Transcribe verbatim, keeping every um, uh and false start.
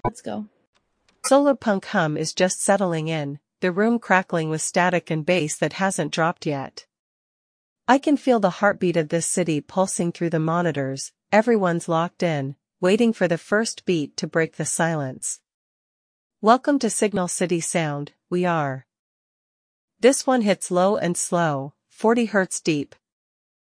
Let's go. Solarpunk hum is just settling in, the room crackling with static and bass that hasn't dropped yet. I can feel the heartbeat of this city pulsing through the monitors, everyone's locked in, waiting for the first beat to break the silence. Welcome to Signal City Sound, we are. This one hits low and slow, forty hertz deep,